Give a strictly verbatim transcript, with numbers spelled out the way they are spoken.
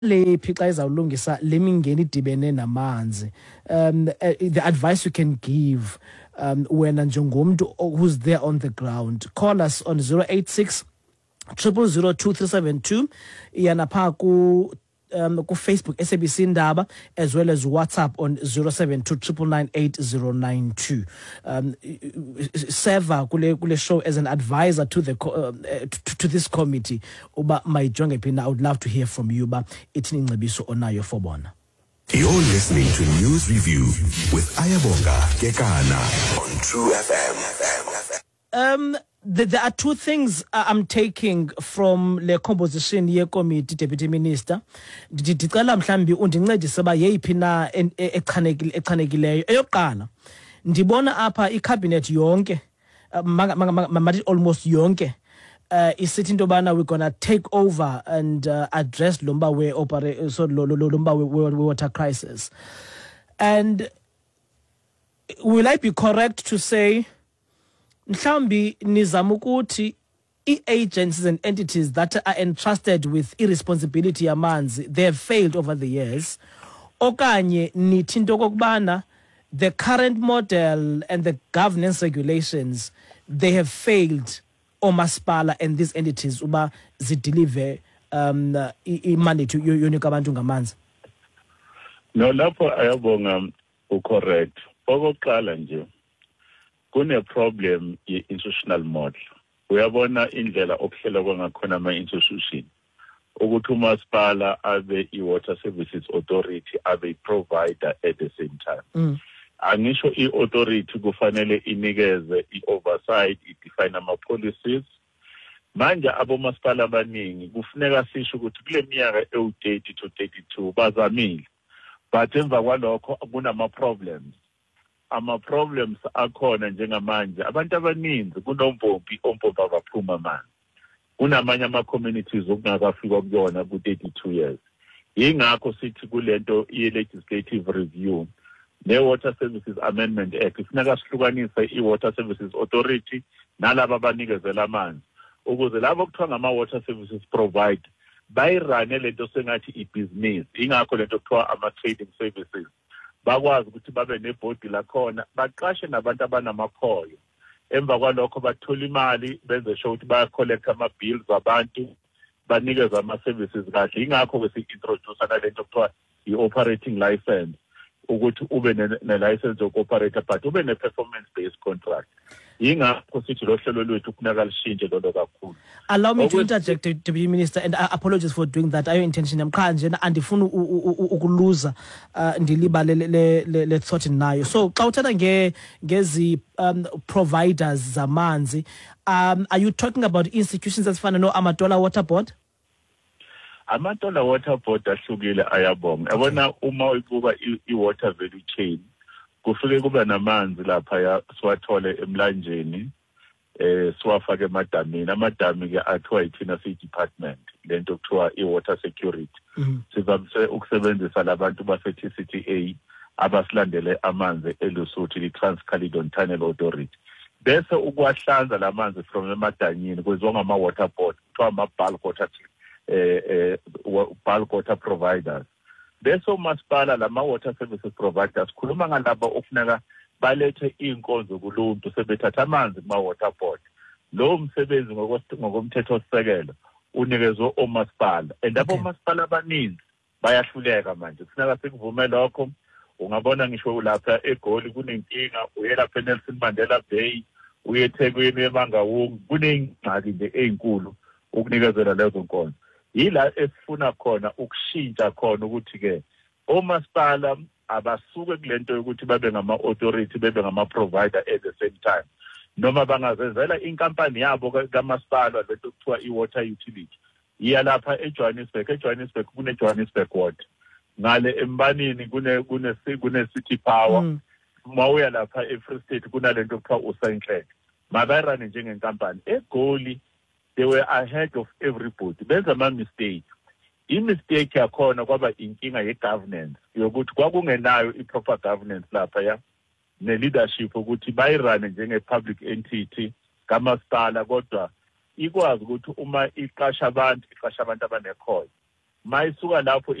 le phixa izawulungisa lemingeni idibene namanzi. Um uh, the advice you can give um wena njengomuntu who's there on the ground, call us on zero eight six triple zero two three seven two yana pha ku um ku Facebook S A B C Ndaba, as well as WhatsApp on zero seven two nine nine eight zero nine two. Um Seva kule kule show as an advisor to the uh, to, to this committee. Uba mayijonge phina, I would love to hear from you ba ithini ingcebiso onayo for bona. You're listening to News Review with Ayabonga Kekana on True F M. Um There are two things I'm taking from the composition ye committee, Deputy Minister. Ndicela mhlambi undincedise ba yeyiphi na echanekile echanekileyo. Eyokuqala, ndibona apha icabinet yonke, mamathi almost yonke, uh, isithi into bana we're gonna take over and uh, address lomba we operate so lomba we water crisis. And will I be correct to say mhlambi nizama ukuthi i-agencies and entities that are entrusted with irresponsibility yamanzi, they have failed over the years, okanye nithi into kokubana the current model and the governance regulations, they have failed omasipala and these entities uba zideliver um i-mandate yonika abantu ngamanzi? No, lapho Ayabonga ucorrect. Okokuqala nje kune problem i-institutional model. Uyabona indlela okuhlela kwangakhona ama-institution ukuthi umasipala abe i-water services authority abe i-provider at the same time. Mm. Angisho i-authority kufanele inikeze i-oversight, i-define ama-policies. Manje abomasipala abaningi kufuneka sisho ukuthi kule minyaka ewu-thirty to thirty-two bazamile, but emva kwalokho kunama-problems. Ama-problems akhona njengamanje abantu abaninzi kunompompi ompompi abaphuma manje, kunamanye ama-communities okungakafikwa kuyona ku-thirty-two years. Yingakho sithi kulento i-legislative review ne-Water Services Amendment Act ifuneka sihlukanise i-Water Services Authority nalabo abanikezela amanzi, ukuze labo kuthiwa ngama-water services provide bayirane lento sengathi ibhizinisi. Ingakho lento kuthiwa ama-trading services bakwazi ukuthi babe nebhodi lakhona, baqashe nabantu abanamakhoyo. Emva kwalokho bathola imali, benze sure ukuthi bayacollect ama-bills abantu, banikeze ama-services kahle. Ingakho besi-introduce nalento kuthiwa i-operating license, ukuthi ube ne-license yoku-operator but ube ne-performance-based contract. Ingakho sithi lo hlelo lwethu kufuneka lishintshe lolo kakhulu. Allow me to interject, Deputy Minister, and I apologize for doing that. Ayo intention yamkha nje andifuna ukuluza ndilibale le thought nayo. So xa uthatha nge ngezi um providers zamanzi, um are you talking about institutions ezifana no Amatola Water Board? Amatola Water Board ahlukile Ayabonga. Yabona uma uyibuka i-water value chain kufike kuba namanzi lapha ya siwathole emlanjeni, eh siwafake emadamini. Amadami ke athiwa ithina si-department lento kuthiwa i-water security. Sivamise ukusebenzisa labantu base-T C T A abasilandele amanzi eLesotho, i-Trans-Caledon Tunnel Authority. Bese ukwahlanza lamanzi from emadanyini kwenziwa ngama-water board, kuthiwa ama-bulk water eh eh bulk water providers. Bese umasipala lama-water services providers khuluma ngalabo okufuneka balethe iy'nkonzo kuluntu sebethatha amanzi kuma-water board. Lowo msebenzi ngokomthetho osisekelo unikezwe omasipala, and abo masipala abaninzi bayahluleka manje. Kufuneka sikuvume lokho. Ungabona ngisho lapha eGoli kunenkinga, uye lapha eNelson Mandela Bay, uye eThekwini eMangaung, kuney'ngxaki nje ey'nkulu ukunikezela lezo nkonzo. Yila esifuna khona ukushintsha khona ukuthi ke omasipala abasuke kulento yokuthi babe ngama-authority, bebe ngama-provider at the same time, noma bangazenzela inkampani yabo kamasipala lento kuthiwa i-water utility. Iya lapha eJohannesburg, eJohannesburg kune-Johannesburg Water, ngale embanini kune kune kune City Power, mm. Mawuya lapha eFree State kunalento kuthiwa uSaintland. Mabayirane njengenkampani. eGoli they were ahead of everybody. Benza ama-mistake. I-mistake yakhona kwaba inkinga ye-governance yokuthi kwakungenayo i-proper governance lapha ya ne-leadership ukuthi bayirane njenge-public entity kamasipala, kodwa ikwazi ukuthi uma iqasha abantu iqasha abantu abanekhoyo. mayisuka lapho